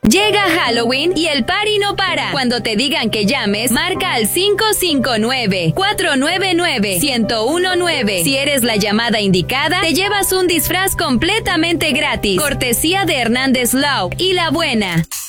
Llega Halloween y el party no para. Cuando te digan que llames, marca al 559-499-1019. Si eres la llamada indicada, te llevas un disfraz completamente gratis. Cortesía de Hernández Law y La Buena.